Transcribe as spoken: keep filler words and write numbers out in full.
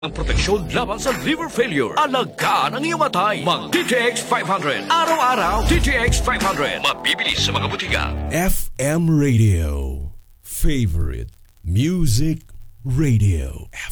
Ang proteksyon laban sa liver failure. Alagaan ang iyong matay. Mag-T T X five hundred. Araw-araw, T T X five hundred. Mabibili sa mga butika. F M Radio. Favorite Music Radio.